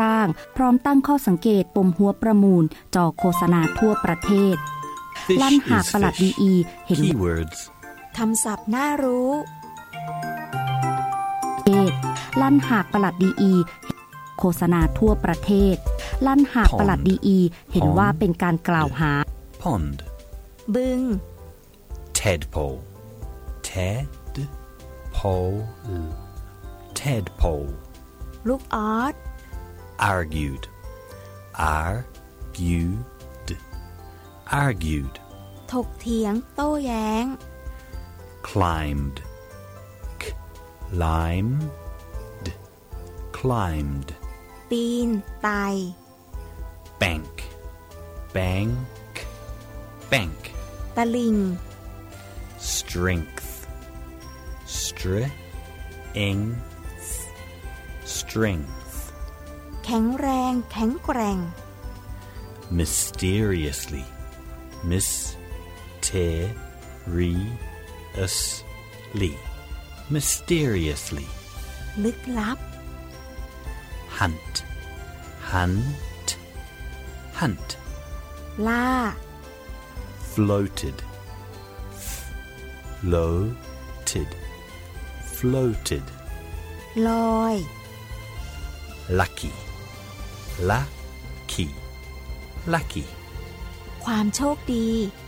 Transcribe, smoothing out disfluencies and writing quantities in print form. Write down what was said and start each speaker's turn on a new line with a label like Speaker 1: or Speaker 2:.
Speaker 1: จ้างพร้อมตั้งข้อสังเกตปมหัวประมูลจอโฆษณาทั่วประเทศลั่นหากปลัดดีเห็น
Speaker 2: คำศัพท์น่ารู้
Speaker 1: ลั่นหากปลัดดีโฆษณาทั่วประเทศลั่นหากปลัดดีเห็นว่าเป็นการกล่าวหา
Speaker 3: Pond
Speaker 2: บึง
Speaker 3: Tadpole Tadpole
Speaker 2: ลูกออส
Speaker 3: Argued
Speaker 2: ถกเถียงโต้แย้ง
Speaker 3: Climbed
Speaker 2: ปีนไต่
Speaker 3: Bank
Speaker 2: ตะลิ่ง
Speaker 3: Strength
Speaker 2: แข็งแรงแข็งแกร่ง
Speaker 3: Mysteriously
Speaker 2: ลึกลับ
Speaker 3: Hunt
Speaker 2: ล่า
Speaker 3: Floated
Speaker 2: ลอย
Speaker 3: Lucky
Speaker 2: ความโชคดี